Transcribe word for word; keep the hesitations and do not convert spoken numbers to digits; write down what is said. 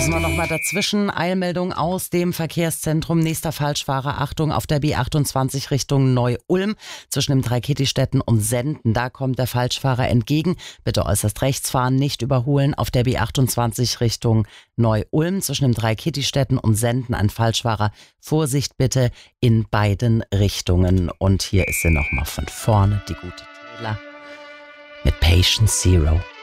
Müssen wir noch mal dazwischen. Eilmeldung aus dem Verkehrszentrum. Nächster Falschfahrer. Achtung, auf der B achtundzwanzig Richtung Neu-Ulm zwischen dem Dreikitti-Städten und Senden. Da kommt der Falschfahrer entgegen. Bitte äußerst rechts fahren, nicht überholen. Auf der B achtundzwanzig Richtung Neu-Ulm zwischen dem Dreikitti-Städten und Senden ein Falschfahrer. Vorsicht bitte in beiden Richtungen. Und hier ist sie noch mal von vorne, die gute Taylor mit Patient Zero.